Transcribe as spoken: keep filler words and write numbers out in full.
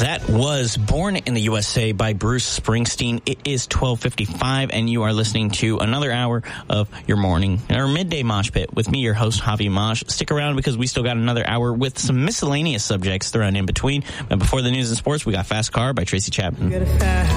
That was Born in the U S A by Bruce Springsteen. It is twelve fifty-five, and you are listening to another hour of your morning, or midday mosh pit with me, your host, Javi Mosh. Stick around because we still got another hour with some miscellaneous subjects thrown in between. But before the news and sports, we got Fast Car by Tracy Chapman.